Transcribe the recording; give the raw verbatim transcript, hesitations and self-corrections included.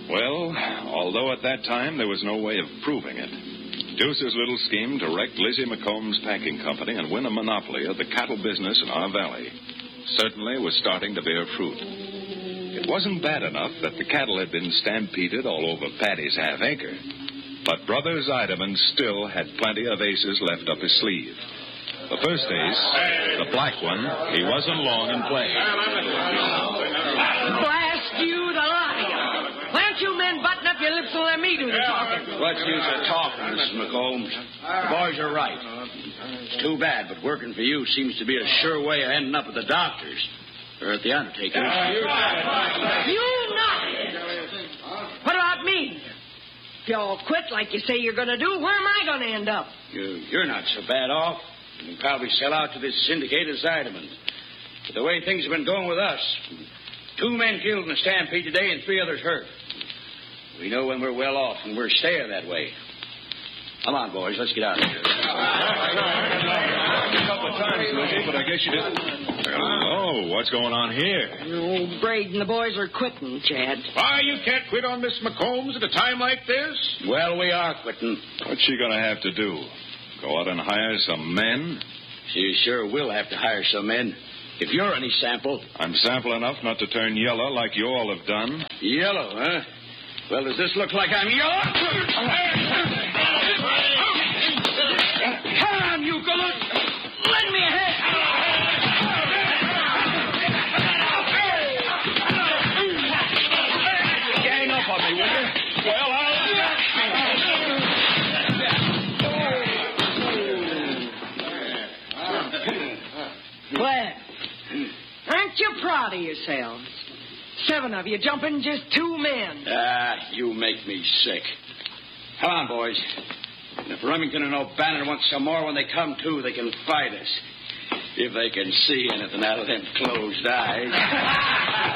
Well, although at that time there was no way of proving it, Deuce's little scheme to wreck Lizzie McComb's packing company and win a monopoly of the cattle business in our valley certainly was starting to bear fruit. It wasn't bad enough that the cattle had been stampeded all over Paddy's half-acre, but Brother Zeideman still had plenty of aces left up his sleeve. The first ace, the black one, he wasn't long in playing. Blast you, the lot of you. Why don't you men button up your lips and let me do the talking? What's the use of talking, Missus McCombs? The boys are right. It's too bad, but working for you seems to be a sure way of ending up at the doctor's or at the undertaker's. You not. What about me? If y'all quit like you say you're going to do, where am I going to end up? You, you're not so bad off. You can probably sell out to this syndicated Zeideman. But the way things have been going with us, two men killed in a stampede today and three others hurt. We know when we're well off and we're staying that way. Come on, boys, let's get out of here. A couple of times, Lizzie, but I guess you didn't. Oh, what's going on here? Oh, Braid and the boys are quitting, Chad. Why, you can't quit on Miss McCombs at a time like this? Well, we are quitting. What's she going to have to do? Go out and hire some men? She sure will have to hire some men. If you're any sample. I'm sample enough not to turn yellow like you all have done. Yellow, huh? Well, does this look like I'm yellow? Come on, you galoot! Lend me a hand! Gang up on me, will you? Well, I'll... Well, aren't you proud of yourselves? Seven of you jumping just two men. Ah, you make me sick. Come on, boys. And if Remington and O'Bannon want some more when they come to, they can fight us. If they can see anything out of them closed eyes.